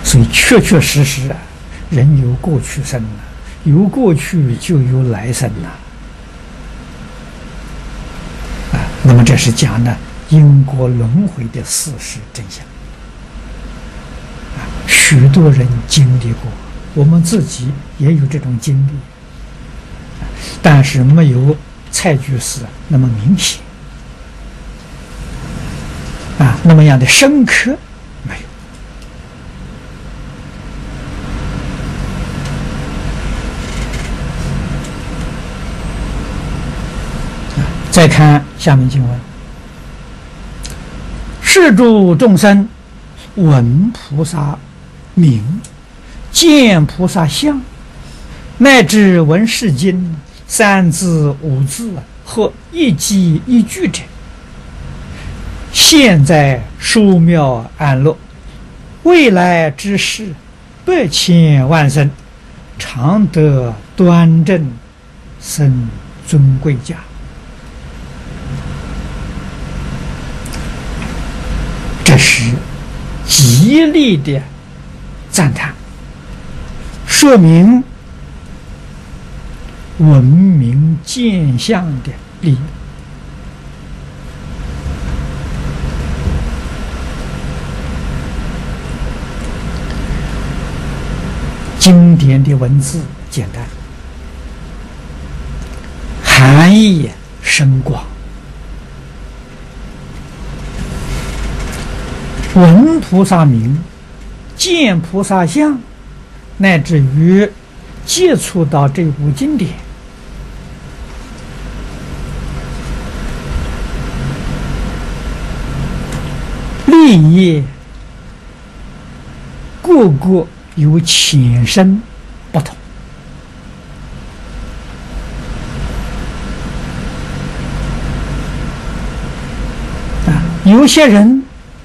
所以确确实实啊，人有过去生啊，有过去就有来生呐。那么这是讲呢因果轮回的事实真相。许多人经历过，我们自己也有这种经历，但是没有蔡居士那么明显那么样的深刻没有。再看下面经文：是诸众生闻菩萨名，见菩萨相，乃至闻是经三字五字或一记一句者，现在殊妙安乐，未来之事百千万生，常得端正生尊贵家。这是极力的赞叹，说明闻名见相的利益。经典的文字简单，含义深广。闻菩萨名，见菩萨相，乃至于接触到这部经典，利益各个有浅深不同。有些人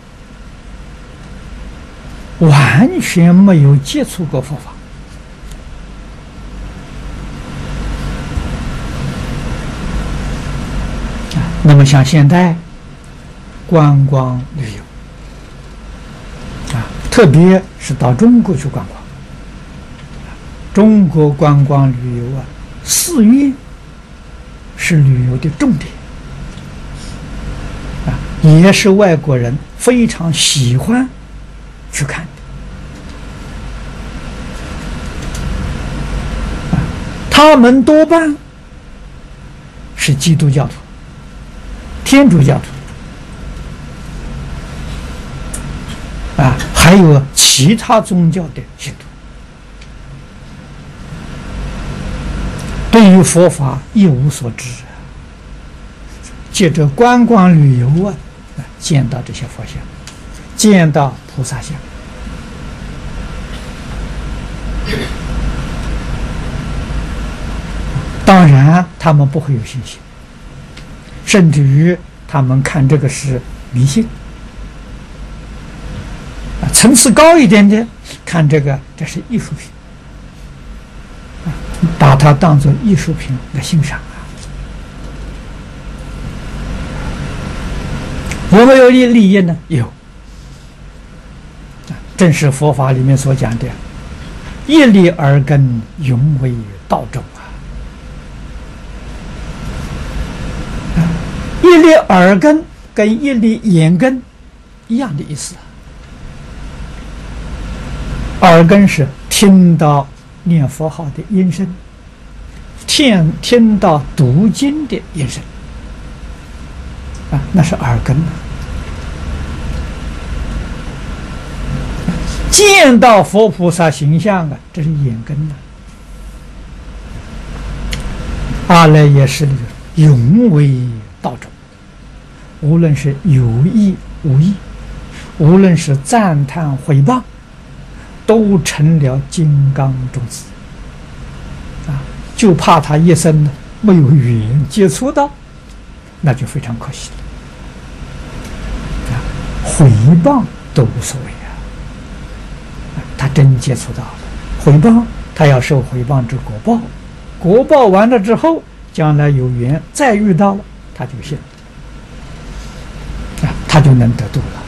完全没有接触过佛法，那么像现在观光旅游特别是到中国去观光，中国观光旅游寺院是旅游的重点也是外国人非常喜欢去看的他们多半是基督教徒、天主教徒还有其他宗教的信徒，对于佛法一无所知，借着观光旅游见到这些佛像，见到菩萨像，当然他们不会有信心，甚至于他们看这个是迷信。层次高一点的看这个，这是艺术品，把它当作艺术品来欣赏有没有利益呢？有，正是佛法里面所讲的一粒耳根，永为道种一粒耳根跟一粒眼根一样的意思。耳根是听到念佛号的音声，听到读经的音声那是耳根见到佛菩萨形象这是眼根阿赖耶识里永为道种，无论是有意无意，无论是赞叹毁谤，都成了金刚种子就怕他一生没有缘接触到，那就非常可惜了毁谤都无所谓他真接触到了毁谤，他要受毁谤之果报，果报完了之后，将来有缘再遇到了，他就信他就能得度了